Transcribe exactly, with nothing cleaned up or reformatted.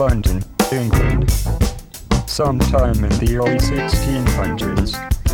London, England. Sometime in the early sixteen hundreds,